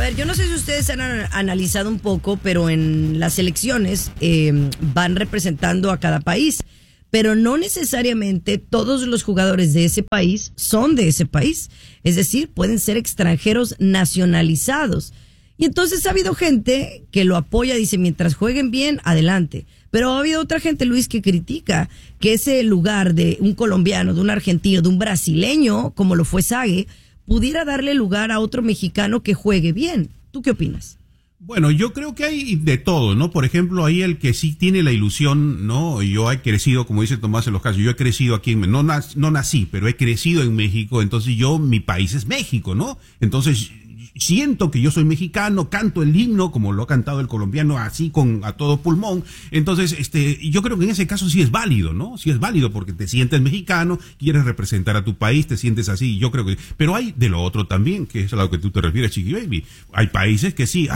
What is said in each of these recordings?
ver, yo no sé si ustedes han analizado un poco, pero en las elecciones van representando a cada país, pero no necesariamente todos los jugadores de ese país son de ese país. Es decir, pueden ser extranjeros nacionalizados. Y entonces ha habido gente que lo apoya, dice, mientras jueguen bien, adelante. Pero ha habido otra gente, Luis, que critica que ese lugar de un colombiano, de un argentino, de un brasileño, como lo fue Sague, pudiera darle lugar a otro mexicano que juegue bien. ¿Tú qué opinas? Bueno, yo creo que hay de todo, ¿no? Por ejemplo, hay el que sí tiene la ilusión, ¿no? Yo he crecido, como dice Tomás en los casos, yo he crecido aquí, no nací, pero he crecido en México, entonces mi país es México, ¿no? Entonces siento que yo soy mexicano, canto el himno como lo ha cantado el colombiano así a todo pulmón. Entonces, yo creo que en ese caso sí es válido, ¿no? Sí es válido porque te sientes mexicano, quieres representar a tu país, te sientes así. Yo creo que, pero hay de lo otro también, que es a lo que tú te refieres, Chiqui Baby. Hay países que sí,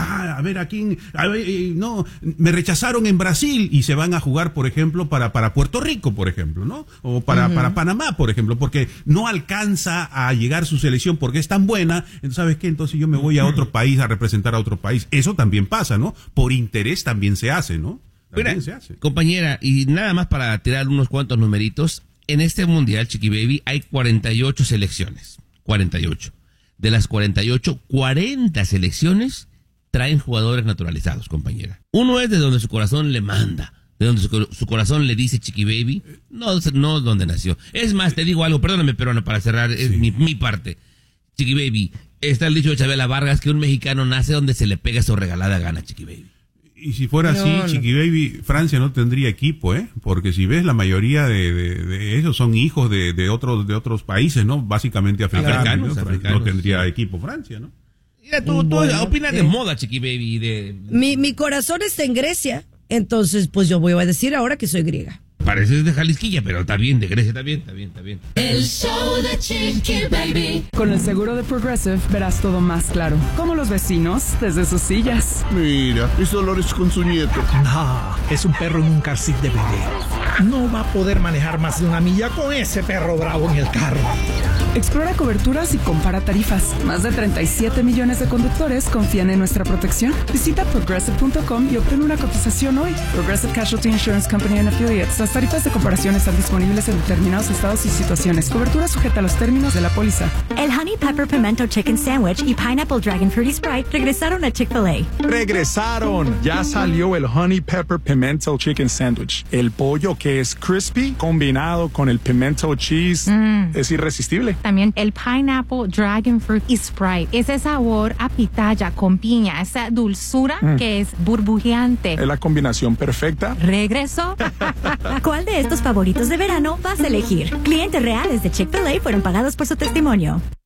no, me rechazaron en Brasil y se van a jugar, por ejemplo, para Puerto Rico, por ejemplo, ¿no? O para Panamá, por ejemplo, porque no alcanza a llegar su selección porque es tan buena. Entonces, ¿sabes qué? Entonces yo me voy a otro país a representar a otro país. Eso también pasa, ¿no? Por interés también se hace, ¿no? También se hace. Compañera, y nada más para tirar unos cuantos numeritos, en este mundial, Chiqui Baby, hay 48 selecciones. 48. De las 48, 40 selecciones traen jugadores naturalizados, compañera. Uno es de donde su corazón le manda, de donde su corazón le dice Chiqui Baby, no donde nació. Es más, te digo algo, perdóname, pero para cerrar, es mi parte. Chiqui Baby, está el dicho de Chabela Vargas que un mexicano nace donde se le pega su regalada gana, Chiqui Baby. Y si fuera así, Chiqui Baby, Francia no tendría equipo, porque si ves la mayoría de esos son hijos de otros países, ¿no? Básicamente africanos, no tendría equipo Francia, ¿no? Mira, tú opinas de moda, Chiqui Baby. Mi corazón está en Grecia, entonces pues yo voy a decir ahora que soy griega. Pareces de Jalisquilla, pero está bien, de Grecia está bien. El show de Chiqui Baby. Con el seguro de Progressive verás todo más claro. Como los vecinos desde sus sillas. Mira, es Dolores con su nieto. No, es un perro en un car seat de bebé. No va a poder manejar más de 1 milla con ese perro bravo en el carro. Explora coberturas y compara tarifas. Más de 37 millones de conductores confían en nuestra protección. Visita Progressive.com y obtén una cotización hoy. Progressive Casualty Insurance Company and Affiliates. Las tarifas de comparación están disponibles en determinados estados y situaciones. Cobertura sujeta a los términos de la póliza. El Honey Pepper Pimento Chicken Sandwich y Pineapple Dragon Fruity Sprite regresaron a Chick-fil-A. ¡Regresaron! Ya salió el Honey Pepper Pimento Chicken Sandwich. El pollo que es crispy combinado con el pimento cheese es irresistible. También el Pineapple Dragon Fruit y Sprite. Ese sabor a pitaya con piña, esa dulzura que es burbujeante. Es la combinación perfecta. ¿Regreso? ¿Cuál de estos favoritos de verano vas a elegir? Clientes reales de Chick-fil-A fueron pagados por su testimonio.